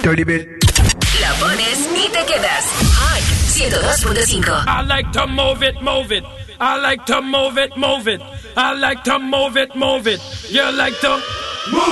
Dirty bit. La pones y te quedas. Hot 102.5. I like to move it, move it. I like to move it, move it. I like to move it, move it. You like to move